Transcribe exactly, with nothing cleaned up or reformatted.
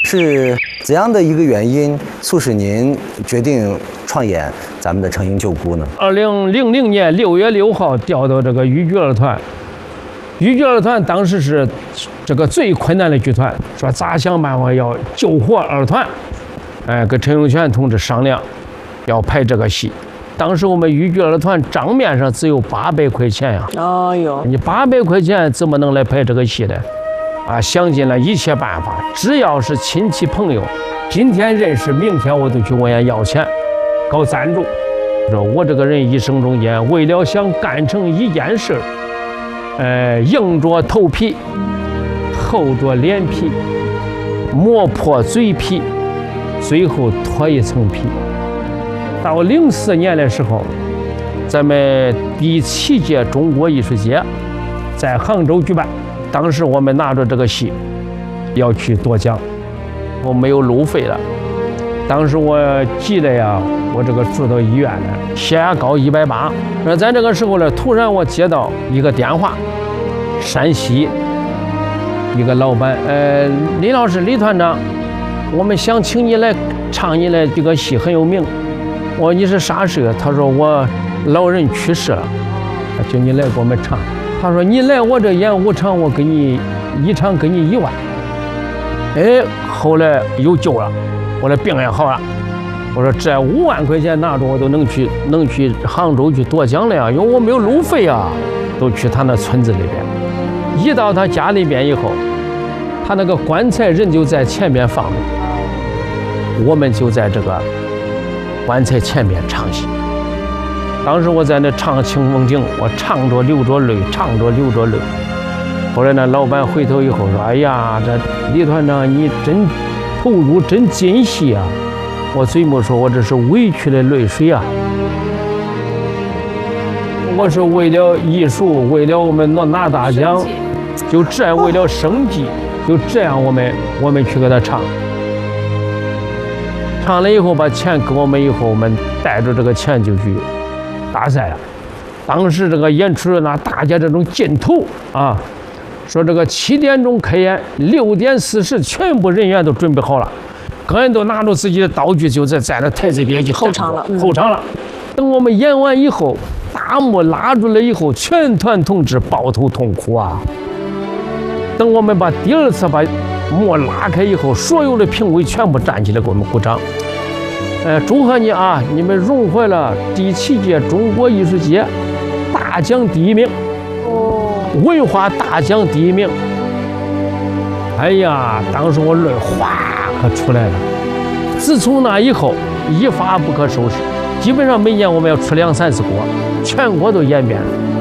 是怎样的一个原因促使您决定创演咱们的诚英旧姑呢？ 二零零零年六月六号调到这个豫剧儿团，豫剧儿团当时是这个最困难的剧团，说咋想办法要救活儿团，哎，跟陈永泉同志商量，要拍这个戏。当时我们豫剧儿团账面上只有八百块钱呀， 哎呦， 你八百块钱怎么能来拍这个戏呢？啊，想尽了一切办法，只要是亲戚朋友，今天认识，明天我都去问人要钱，搞赞助。说我这个人一生中间，为了想干成一件事，呃，硬着头皮，厚着脸皮，磨破嘴皮，最后脱一层皮。到零四年的时候，咱们第七届中国艺术节在杭州举办。当时我们拿着这个戏要去夺奖，我没有路费了。当时我急的呀，我这个住到医院了，血压高一百八。那在这个时候呢，突然我接到一个电话，山西一个老板，呃，李老师，李团长，我们想请你来唱你的这个戏很有名。我说你是啥事？他说我老人去世了，叫你来给我们唱。他说你来我这演五场，我给你一场给你一万。哎，后来有救了，我的病也好了。我说这五万块钱拿着我都能去能去杭州去夺奖了呀，因为我没有路费啊。都去他那村子里边，一到他家里边以后，他那个棺材人就在前面放着，我们就在这个棺材前面唱戏。当时我在那唱《清风景》，我唱着流着泪，唱着流着泪。后来呢，老板回头以后说：“哎呀，这李团长你真投入，真尽细啊！”我嘴没说，我这是委屈的泪水啊。我是为了艺术，为了我们能拿大奖，就这样为了生计，就这样我们我们去给他唱。唱了以后，把钱给我们以后，我们带着这个钱就去大赛了。当时这个演出人呢，大家这种劲头啊，说这个七点钟开演，六点四十全部人员都准备好了，个人都拿着自己的道具，就在在那台子边去后场了，嗯、 后场了。等我们演完以后，大幕拉住了以后，全团同志抱头痛哭啊。等我们把第二次把幕拉开以后，所有的评委全部站起来给我们鼓掌。呃，祝贺你啊！你们荣获了第七届中国艺术节大奖第一名，哦，文化大奖第一名。哎呀，当时我泪哗可出来了。自从那以后，一发不可收拾，基本上每年我们要出两三次国，全国都演遍了。